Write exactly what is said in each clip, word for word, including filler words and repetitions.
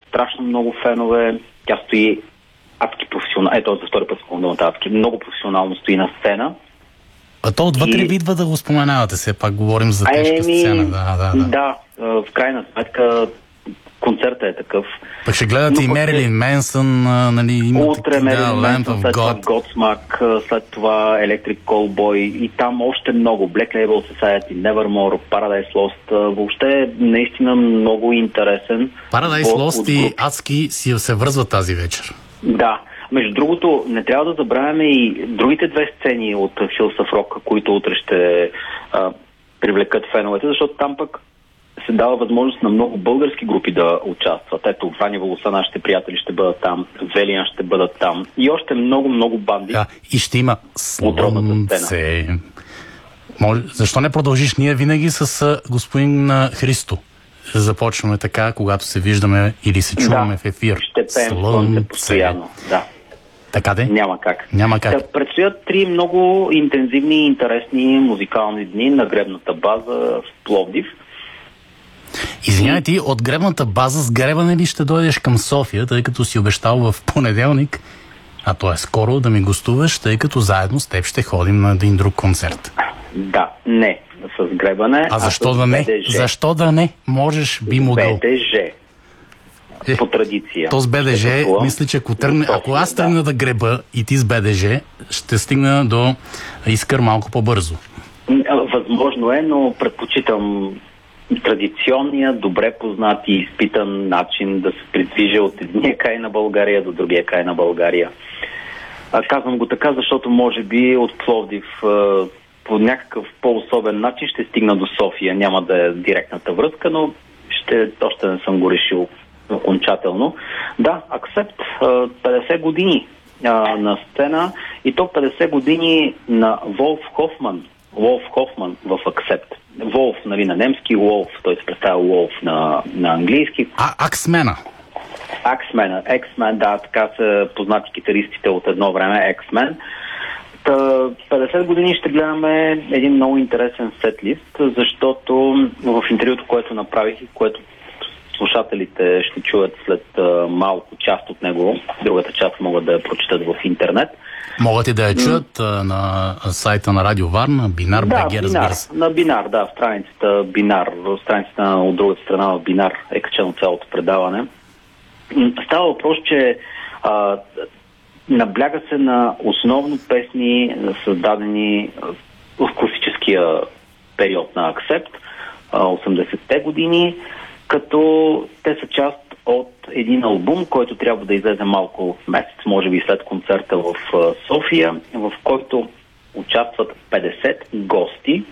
страшно много фенове. Тя стои адски професионално. Ето, за втори път спомням адски. Много професионално стои на сцена. А то отвътре и... идва да го споменавате, все пак говорим за тежка Еми, сцена. Да, да, да. да, в крайна сметка концертът е такъв. Пък ще гледате но и Мерилин Менсън, нали, имате утре Мерилин Менсън, след това Godsmack, след това Electric Callboy и там още много. Black Label Society, Nevermore, Paradise Lost. Въобще наистина много интересен. Paradise Lost и адски си се връзват тази вечер. Да. Между другото, не трябва да забравяме и другите две сцени от Hills of Rock, които утре ще а, привлекат феновете, защото там пък се дава възможност на много български групи да участват. Ето, Ваня Волоса, нашите приятели ще бъдат там, Велиан ще бъдат там и още много-много банди. Да, и ще има Слънце. Може, защо не продължиш ние винаги с а, господин а, Христо? Започваме така, когато се виждаме или се чуваме да, в ефир. Ще пеем Слънце постоянно. Да. Така де? Няма как. Няма как. Да, предстоят три много интензивни и интересни музикални дни на гребната база в Пловдив. Извинявайте, от гребната база с гребане ли ще дойдеш към София, тъй като си обещал в понеделник, а то е скоро, да ми гостуваш, тъй като заедно с теб ще ходим на един друг концерт? Да, не с гребане, а, а защо с да не? Б Д Ж. Защо да не? Можеш, би могъл. Б Д Ж. Е, по традиция. То с Б Д Ж, мисля, че ако, тръгне, ако аз тръгна да. да греба и ти с Б Д Ж, ще стигна до Искър малко по-бързо. Възможно е, но предпочитам традиционния, добре познат и изпитан начин да се придвижа от едния край на България до другия край на България. А, казвам го така, защото може би от Пловдив а, по някакъв по-особен начин ще стигна до София. Няма да е директната връзка, но ще, още не съм го решил окончателно. Да, Аксепт, петдесет години а, на сцена и то петдесет години на Волф Хофман. Волф Хофман в Аксепт. Волф, нали, на немски, Волф, той се представя Волф на, на английски. А, Аксмена. Аксмена, Ексмен, да, така са познати китаристите от едно време, Ексмен. петдесет години ще гледаме един много интересен сетлист, защото в интервюто, което направих и което слушателите ще чуят след а, малко част от него, другата част могат да я прочитат в интернет. Могат и да я чуят mm. на сайта на Радио Варна, Бинар, да, БГ, разбира се. На Бинар, да, в страницата Бинар, в страницата от другата страна в Бинар е качено цялото предаване. Става въпрос, че а, набляга се на основно песни, създадени в класическия период на Аксепт, осемдесетте години, като те са част от един албум, който трябва да излезе малко месец, може би след концерта в София, в който участват петдесет гости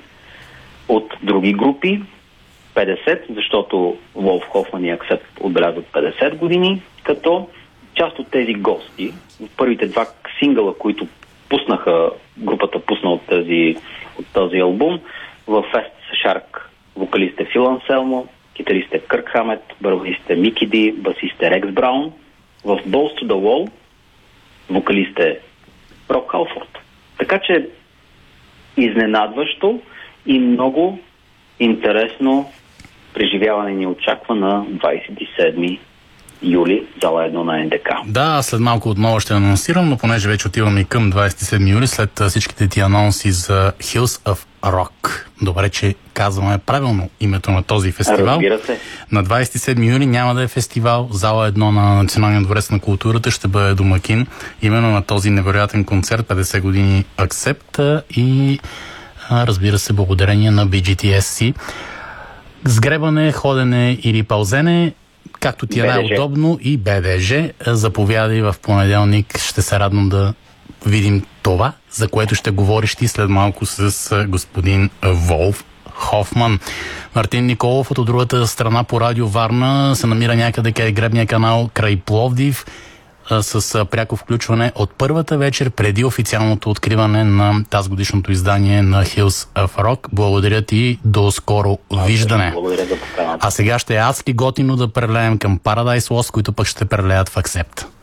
от други групи. петдесет, защото Волф Хофман и Аксепт отбелязват петдесет години, като част от тези гости, в първите два сингъла, които пуснаха, групата пусна от този, от този албум, в Fest Shark вокалист е Фил Анселмо, китарист е Кърк Хамет, барабанист е Мики Ди, басист е Рекс Браун. В Balls to the Wall вокалист е Роб Халфорд. Така че изненадващо и много интересно преживяване ни очаква на двадесет и седми юли, зала едно на Н Д К. Да, след малко отново ще анонсирам, но понеже вече отиваме и към двадесет и седми юли, след всичките ти анонси за Hills of Rock. Добре, че казваме правилно името на този фестивал. Разбира се. На двадесет и седми юли няма да е фестивал. Зала едно на Националния дворец на културата ще бъде домакин именно на този невероятен концерт петдесет години Аксепт и разбира се благодарение на Би Джи Ти Ес Си. Сгребане, ходене или пълзене, както ти е най-удобно, и Б Д Ж. Заповядай в понеделник. Ще се радвам да видим това, за което ще говориш ти след малко с господин Волф Хофман. Мартин Николов от другата страна по Радио Варна се намира някъде край гребния канал край Пловдив с пряко включване от първата вечер преди официалното откриване на тази годишното издание на Hills of Rock. Благодаря ти, до скоро виждане. Благодаря за поканата. А сега ще е адски готино да прелеем към Paradise Lost, които пък ще прелеят в Аксепт.